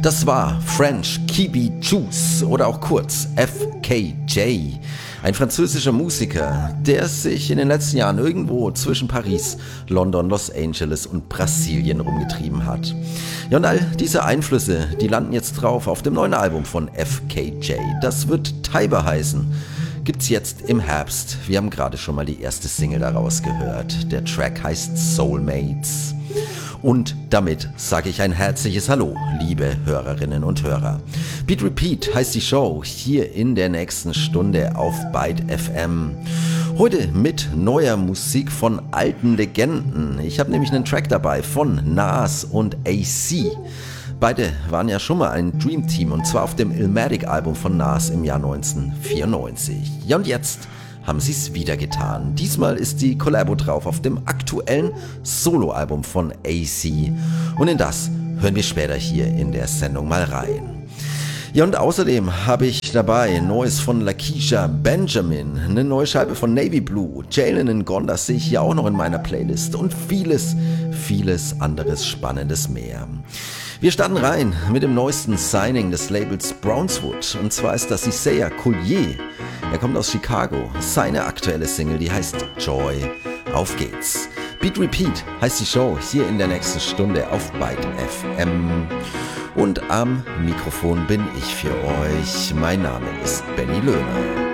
Das war French Kibi Juice oder auch kurz FKJ. Ein französischer Musiker, der sich in den letzten Jahren irgendwo zwischen Paris, London, Los Angeles und Brasilien rumgetrieben hat. Ja, und all diese Einflüsse, die landen jetzt drauf auf dem neuen Album von FKJ. Das wird Tiber heißen. Gibt's jetzt im Herbst. Wir haben gerade schon mal die erste Single daraus gehört. Der Track heißt Soulmates. Und damit sage ich ein herzliches Hallo, liebe Hörerinnen und Hörer. Beat Repeat heißt die Show hier in der nächsten Stunde auf Byte FM. Heute mit neuer Musik von alten Legenden. Ich habe nämlich einen Track dabei von Nas und AC. Beide waren ja schon mal ein Dream Team und zwar auf dem Illmatic-Album von Nas im Jahr 1994. Ja, und jetzt haben sie es wieder getan. Diesmal ist die Collabo drauf auf dem aktuellen Soloalbum von AC. Und in das hören wir später hier in der Sendung mal rein. Ja, und außerdem habe ich dabei Neues von Lakeisha Benjamin, eine neue Scheibe von Navy Blue, Jalen Gonda sehe ich hier auch noch in meiner Playlist und vieles anderes Spannendes mehr. Wir starten rein mit dem neuesten Signing des Labels Brownswood und zwar ist das Isaiah Collier. Er kommt aus Chicago. Seine aktuelle Single, die heißt Joy. Auf geht's. Beat Repeat heißt die Show hier in der nächsten Stunde auf Byte FM. Und am Mikrofon bin ich für euch. Mein Name ist Benny Löhner.